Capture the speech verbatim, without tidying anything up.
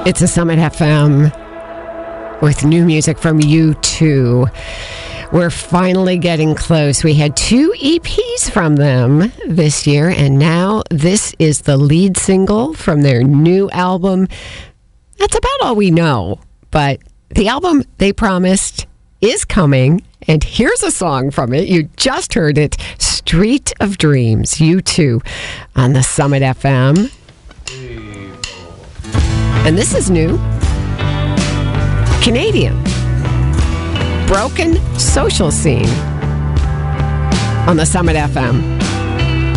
It's a Summit F M with new music from U two. We're finally getting close. We had two E Ps from them this year, and now this is the lead single from their new album. That's about all we know, but the album they promised is coming, and here's a song from it. You just heard it, Street of Dreams, U two, on the Summit F M. And this is new. Canadian. Broken Social Scene on the Summit F M.